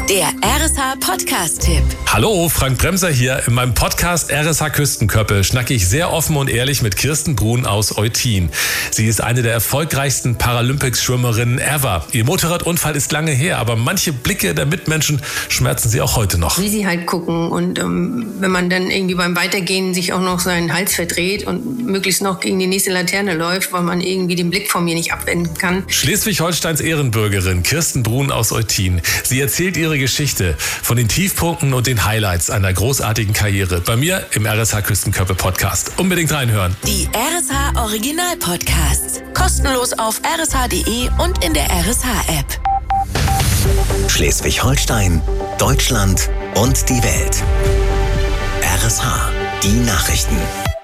Der RSH Podcast-Tipp. Hallo, Frank Bremser hier. In meinem Podcast RSH Küstenköppe schnacke ich sehr offen und ehrlich mit Kirsten Brun aus Eutin. Sie ist eine der erfolgreichsten Paralympics-Schwimmerinnen ever. Ihr Motorradunfall ist lange her, aber manche Blicke der Mitmenschen schmerzen sie auch heute noch. Wie sie halt gucken und wenn man dann irgendwie beim Weitergehen sich auch noch seinen Hals verdreht und möglichst noch gegen die nächste Laterne läuft, weil man irgendwie den Blick von mir nicht abwenden kann. Schleswig-Holsteins Ehrenbürgerin Kirsten Brun aus Eutin. Sie erzählt ihre Geschichte von den Tiefpunkten und den Highlights einer großartigen Karriere. Bei mir im RSH Küstenköppe Podcast. Unbedingt reinhören. Die RSH Original Podcasts. Kostenlos auf rsh.de und in der RSH-App. Schleswig-Holstein, Deutschland und die Welt. RSH, die Nachrichten.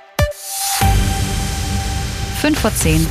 5:10.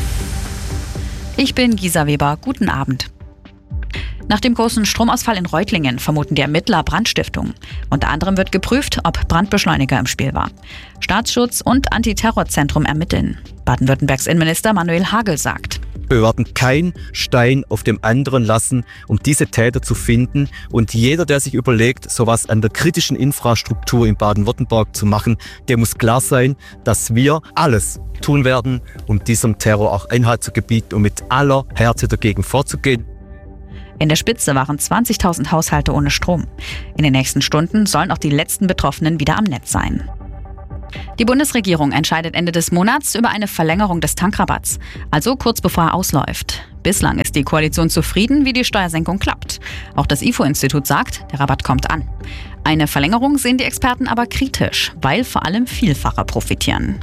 Ich bin Gisa Weber. Guten Abend. Nach dem großen Stromausfall in Reutlingen vermuten die Ermittler Brandstiftung. Unter anderem wird geprüft, ob Brandbeschleuniger im Spiel war. Staatsschutz und Antiterrorzentrum ermitteln. Baden-Württembergs Innenminister Manuel Hagel sagt: Wir werden keinen Stein auf dem anderen lassen, um diese Täter zu finden. Und jeder, der sich überlegt, sowas an der kritischen Infrastruktur in Baden-Württemberg zu machen, der muss klar sein, dass wir alles tun werden, um diesem Terror auch Einhalt zu gebieten und mit aller Härte dagegen vorzugehen. In der Spitze waren 20.000 Haushalte ohne Strom. In den nächsten Stunden sollen auch die letzten Betroffenen wieder am Netz sein. Die Bundesregierung entscheidet Ende des Monats über eine Verlängerung des Tankrabatts, also kurz bevor er ausläuft. Bislang ist die Koalition zufrieden, wie die Steuersenkung klappt. Auch das IFO-Institut sagt, der Rabatt kommt an. Eine Verlängerung sehen die Experten aber kritisch, weil vor allem Vielfacher profitieren.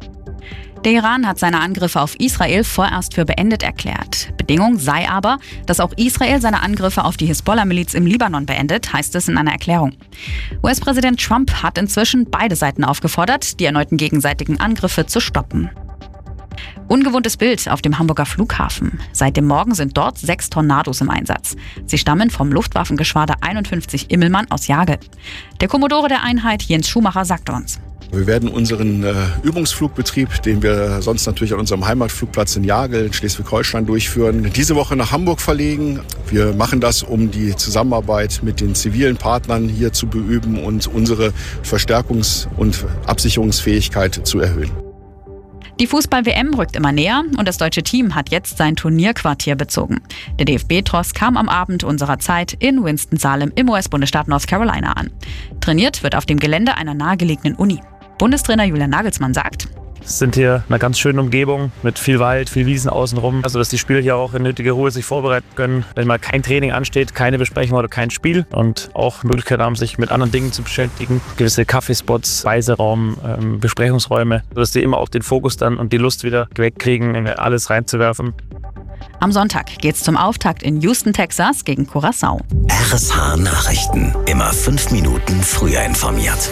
Der Iran hat seine Angriffe auf Israel vorerst für beendet erklärt. Bedingung sei aber, dass auch Israel seine Angriffe auf die Hisbollah-Miliz im Libanon beendet, heißt es in einer Erklärung. US-Präsident Trump hat inzwischen beide Seiten aufgefordert, die erneuten gegenseitigen Angriffe zu stoppen. Ungewohntes Bild auf dem Hamburger Flughafen. Seit dem Morgen sind dort 6 Tornados im Einsatz. Sie stammen vom Luftwaffengeschwader 51 Immelmann aus Jagel. Der Kommodore der Einheit, Jens Schumacher, sagte uns: Wir werden unseren Übungsflugbetrieb, den wir sonst natürlich an unserem Heimatflugplatz in Jagel in Schleswig-Holstein durchführen, diese Woche nach Hamburg verlegen. Wir machen das, um die Zusammenarbeit mit den zivilen Partnern hier zu beüben und unsere Verstärkungs- und Absicherungsfähigkeit zu erhöhen. Die Fußball-WM rückt immer näher und das deutsche Team hat jetzt sein Turnierquartier bezogen. Der DFB-Tross kam am Abend unserer Zeit in Winston-Salem im US-Bundesstaat North Carolina an. Trainiert wird auf dem Gelände einer nahegelegenen Uni. Bundestrainer Julian Nagelsmann sagt: Es sind hier eine ganz schöne Umgebung mit viel Wald, viel Wiesen außenrum, also dass die Spieler hier auch in nötiger Ruhe sich vorbereiten können, wenn mal kein Training ansteht, keine Besprechung oder kein Spiel und auch Möglichkeit haben, sich mit anderen Dingen zu beschäftigen, gewisse Kaffeespots, Speiseraum, Besprechungsräume, sodass sie immer auch den Fokus dann und die Lust wieder wegkriegen, in alles reinzuwerfen. Am Sonntag geht's zum Auftakt in Houston, Texas gegen Curaçao. RSH Nachrichten. Immer 5 Minuten früher informiert.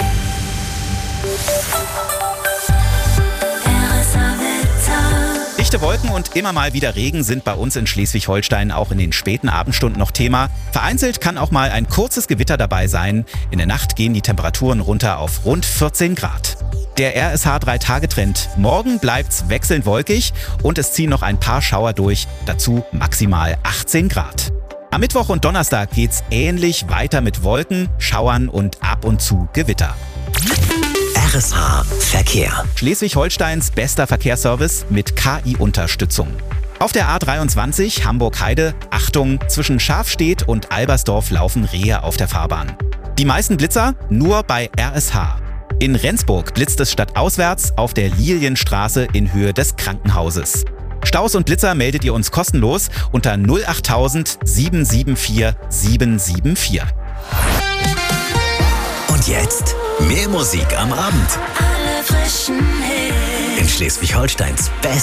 Dichte Wolken und immer mal wieder Regen sind bei uns in Schleswig-Holstein auch in den späten Abendstunden noch Thema. Vereinzelt kann auch mal ein kurzes Gewitter dabei sein. In der Nacht gehen die Temperaturen runter auf rund 14 Grad. Der RSH 3-Tage-Trend. Morgen bleibt's wechselnd wolkig und es ziehen noch ein paar Schauer durch. Dazu maximal 18 Grad. Am Mittwoch und Donnerstag geht's ähnlich weiter mit Wolken, Schauern und ab und zu Gewitter. RSH Verkehr. Schleswig-Holsteins bester Verkehrsservice mit KI-Unterstützung. Auf der A23 Hamburg-Heide, Achtung, zwischen Schafstedt und Albersdorf laufen Rehe auf der Fahrbahn. Die meisten Blitzer nur bei RSH. In Rendsburg blitzt es stadtauswärts auf der Lilienstraße in Höhe des Krankenhauses. Staus und Blitzer meldet ihr uns kostenlos unter 08000 774 774. Und jetzt mehr Musik am Abend. Alle frischen Hits. In Schleswig-Holsteins Best